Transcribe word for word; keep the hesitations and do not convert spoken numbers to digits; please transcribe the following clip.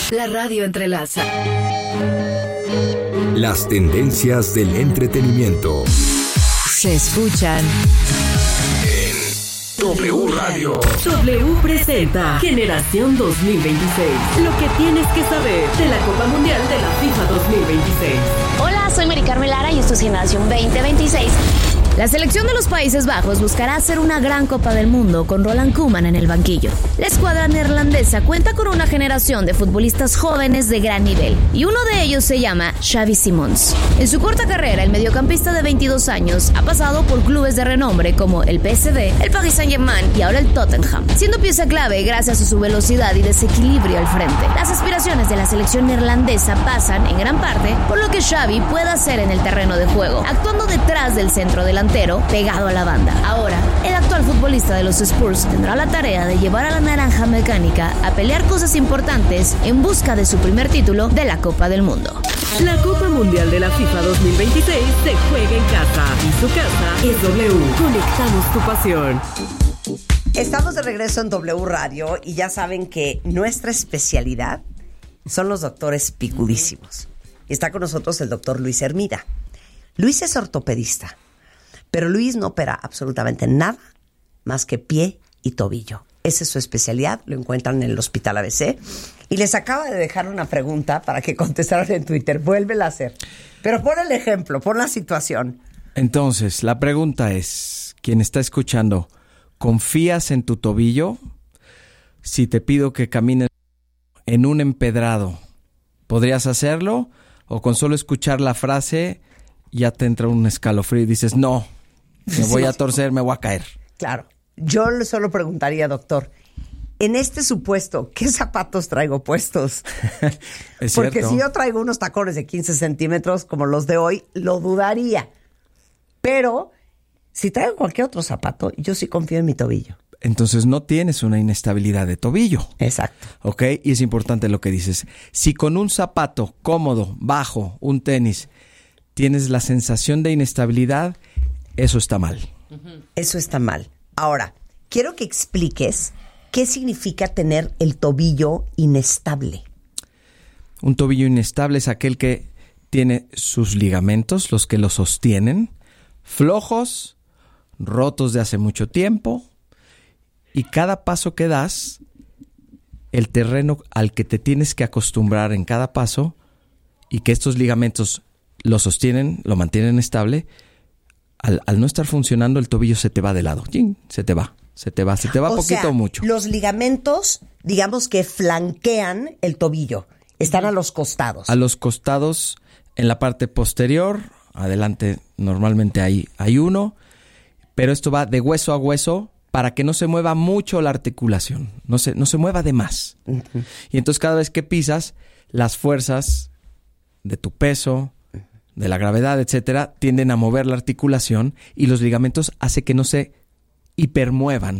La radio entrelaza. Las tendencias del entretenimiento se escuchan en W Radio. W presenta Generación dos mil veintiséis. Lo que tienes que saber de la Copa Mundial de la FIFA dos mil veintiséis. Hola, soy Mari Carmen Lara y esto es Generación veinte veintiséis. La selección de los Países Bajos buscará hacer una gran Copa del Mundo con Ronald Koeman en el banquillo. La escuadra neerlandesa cuenta con una generación de futbolistas jóvenes de gran nivel y uno de ellos se llama Xavi Simons. En su corta carrera, el mediocampista de veintidós años ha pasado por clubes de renombre como el P S V, el Paris Saint-Germain y ahora el Tottenham, siendo pieza clave gracias a su velocidad y desequilibrio al frente. Las aspiraciones de la selección neerlandesa pasan, en gran parte, por lo que Xavi pueda hacer en el terreno de juego, actuando detrás del centro delantero pegado a la banda. Ahora, el actual futbolista de los Spurs tendrá la tarea de llevar a la naranja mecánica a pelear cosas importantes en busca de su primer título de la Copa del Mundo. La Copa Mundial de la FIFA dos mil veintiséis se juega en casa y su casa es W. Conectamos tu pasión. Estamos de regreso en W Radio y ya saben que nuestra especialidad son los doctores picudísimos. Y está con nosotros el doctor Luis Hermida. Luis es ortopedista, pero Luis no opera absolutamente nada más que pie y tobillo. Esa es su especialidad, lo encuentran en el Hospital A B C. Y les acaba de dejar una pregunta para que contestaran en Twitter. Vuélvela a hacer. Pero pon el ejemplo, pon la situación. Entonces, la pregunta es, quien está escuchando, ¿confías en tu tobillo? Si te pido que camines en un empedrado, ¿podrías hacerlo? ¿O con solo escuchar la frase ya te entra un escalofrío y dices, no, me voy a torcer, me voy a caer? Claro. Yo solo preguntaría, doctor, en este supuesto, ¿qué zapatos traigo puestos? Es Porque cierto. si yo traigo unos tacones de quince centímetros como los de hoy, lo dudaría. Pero si traigo cualquier otro zapato, yo sí confío en mi tobillo. Entonces no tienes una inestabilidad de tobillo. Exacto. ¿Ok? Y es importante lo que dices. Si con un zapato cómodo, bajo, un tenis, tienes la sensación de inestabilidad, eso está mal. Eso está mal. Ahora, quiero que expliques qué significa tener el tobillo inestable. Un tobillo inestable es aquel que tiene sus ligamentos, los que lo sostienen, flojos, rotos de hace mucho tiempo, y cada paso que das, el terreno al que te tienes que acostumbrar en cada paso, y que estos ligamentos lo sostienen, lo mantienen estable, al, al no estar funcionando, el tobillo se te va de lado. ¡Chin! Se te va, se te va, se te va o poquito sea, o mucho. Los ligamentos, digamos que flanquean el tobillo, están a los costados. A los costados, en la parte posterior, adelante normalmente hay, hay uno, pero esto va de hueso a hueso para que no se mueva mucho la articulación, no se, no se mueva de más. Uh-huh. Y entonces cada vez que pisas, las fuerzas de tu peso, de la gravedad, etcétera, tienden a mover la articulación y los ligamentos hace que no se hipermuevan.